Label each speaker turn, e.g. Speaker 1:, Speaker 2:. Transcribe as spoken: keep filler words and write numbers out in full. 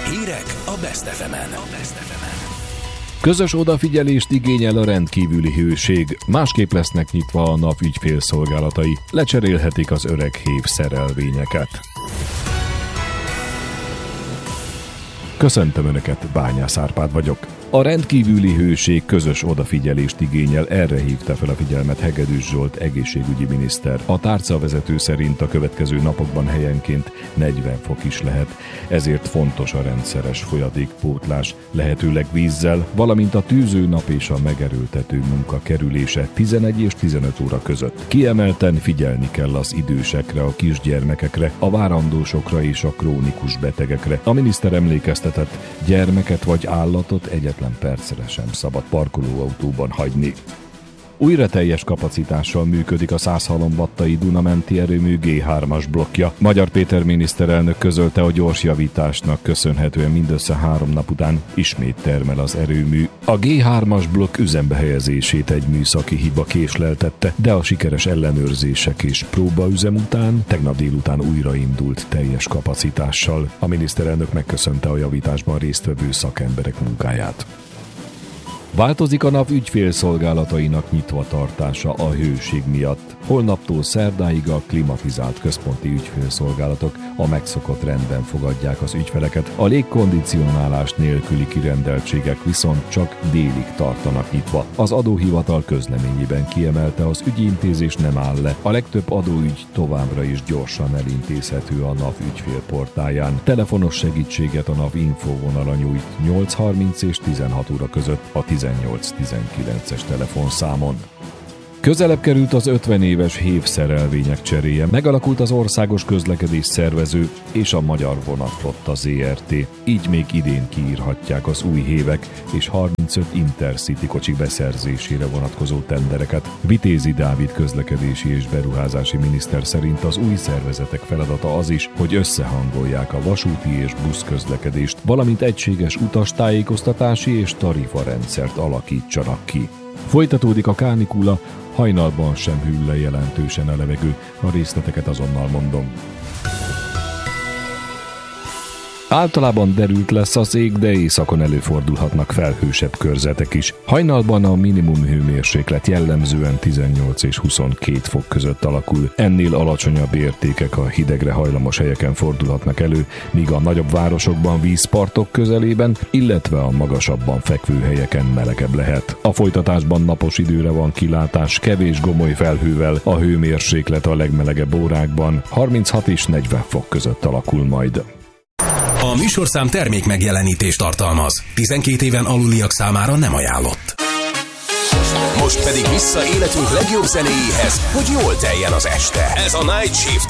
Speaker 1: Hírek a Best ef emen.
Speaker 2: Közös odafigyelést igényel a rendkívüli hőség, másképp lesznek nyitva a NAV ügyfélszolgálatai, lecserélhetik az öreg hév szerelvényeket. Köszöntöm Önöket, Bányász Árpád vagyok. A rendkívüli hőség közös odafigyelést igényel, erre hívta fel a figyelmet Hegedűs Zsolt egészségügyi miniszter. A tárcavezető szerint a következő napokban helyenként negyven fok is lehet, ezért fontos a rendszeres folyadékpótlás, lehetőleg vízzel, valamint a tűző nap és a megerőltető munka kerülése tizenegy és tizenöt óra között. Kiemelten figyelni kell az idősekre, a kisgyermekekre, a várandósokra és a krónikus betegekre. A miniszter emlékeztetett, gyermeket vagy állatot egyetlen percre sem szabad parkolóautóban hagyni. Újra teljes kapacitással működik a Szászhalombattai Duna-menti erőmű gé hármas blokkja. Magyar Péter miniszterelnök közölte, a gyors javításnak köszönhetően mindössze három nap után ismét termel az erőmű. A gé hármas blokk üzembe helyezését egy műszaki hiba késleltette, de a sikeres ellenőrzések és próbaüzem után tegnap délután újraindult teljes kapacitással. A miniszterelnök megköszönte a javításban résztvevő szakemberek munkáját. Változik a NAV ügyfélszolgálatainak nyitva tartása a hőség miatt. Holnaptól szerdáig a klimatizált központi ügyfélszolgálatok a megszokott rendben fogadják az ügyfeleket, a légkondicionálás nélküli kirendeltségek viszont csak délig tartanak nyitva. Az adóhivatal közleményében kiemelte, az ügyintézés nem áll le. A legtöbb adóügy továbbra is gyorsan elintézhető a NAV ügyfélportáján. Telefonos segítséget a NAV infóvonala nyújt nyolc harminc és tizenhat óra között a tizennyolc tizenkilences telefonszámon. Közelebb került az ötven éves hév szerelvények cseréje, megalakult az Országos Közlekedés Szervező és a Magyar Vonatflotta zé er té. Így még idén kiírhatják az új hévek és harmincöt Intercity kocsi beszerzésére vonatkozó tendereket. Vitézi Dávid közlekedési és beruházási miniszter szerint az új szervezetek feladata az is, hogy összehangolják a vasúti és buszközlekedést, valamint egységes utastájékoztatási és tarifarendszert alakítsanak ki. Folytatódik a kánikula, hajnalban sem hűl le jelentősen a levegő, a részleteket azonnal mondom. Általában derült lesz az ég, de északon előfordulhatnak felhősebb körzetek is. Hajnalban a minimum hőmérséklet jellemzően tizennyolc és huszonkét fok között alakul. Ennél alacsonyabb értékek a hidegre hajlamos helyeken fordulhatnak elő, míg a nagyobb városokban, vízpartok közelében, illetve a magasabban fekvő helyeken melegebb lehet. A folytatásban napos időre van kilátás, kevés gomoly felhővel, a hőmérséklet a legmelegebb órákban harminchat és negyven fok között alakul majd.
Speaker 1: A műsorszám termék megjelenítést tartalmaz. tizenkét éven aluliak számára nem ajánlott. Most pedig vissza életünk legjobb zenéjéhez, hogy jól teljen az este. Ez a Night Shift